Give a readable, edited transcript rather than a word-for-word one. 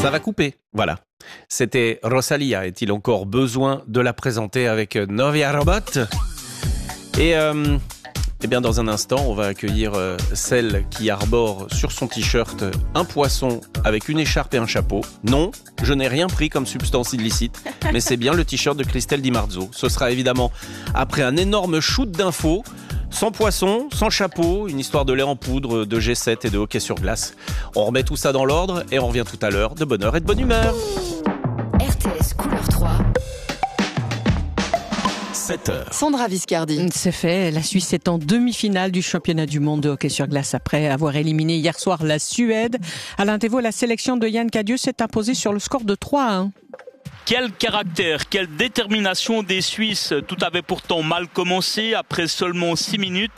Ça va couper, voilà. C'était Rosalia. Est-il encore besoin de la présenter avec Novia Robot ? Et bien dans un instant, on va accueillir celle qui arbore sur son t-shirt un poisson avec une écharpe et un chapeau. Non, je n'ai rien pris comme substance illicite, mais c'est bien le t-shirt de Christelle Di Marzo. Ce sera évidemment après un énorme shoot d'infos, sans poisson, sans chapeau, une histoire de lait en poudre, de G7 et de hockey sur glace. On remet tout ça dans l'ordre et on revient tout à l'heure de bonne heure et de bonne humeur. RTS Couleur 3. 7h. Sandra Viscardi. C'est fait, la Suisse est en demi-finale du championnat du monde de hockey sur glace après avoir éliminé hier soir la Suède. Alain Thévault, la sélection de Yann Cadieux s'est imposée sur le score de 3-1. Quel caractère, quelle détermination des Suisses. Tout avait pourtant mal commencé après seulement 6 minutes.